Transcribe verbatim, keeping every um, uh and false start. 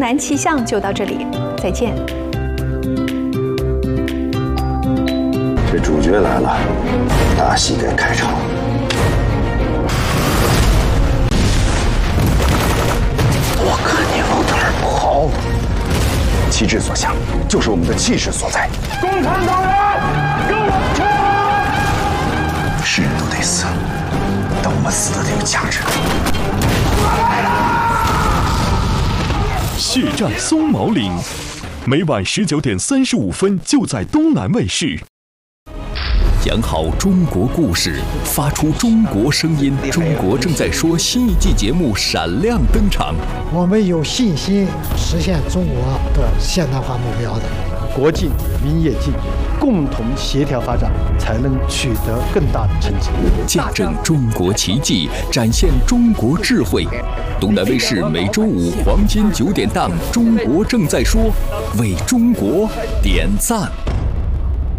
谈气象就到这里，再见。 这主角来了，大戏该开场。我看你往哪儿跑！旗帜所向，就是我们的气势所在。 共产党人，跟我冲！ 是人都得死，但我们死的得有价值。 血战松毛岭，每晚十九点三十五分就在东南卫视。讲好中国故事，发出中国声音。中国正在说新一季节目闪亮登场。 我们有信心实现中国的现代化目标的。 国进民也进，共同协调发展，才能取得更大的成绩。 见证中国奇迹，展现中国智慧。东南卫视每周五黄金九点档《中国正在说》，为中国点赞。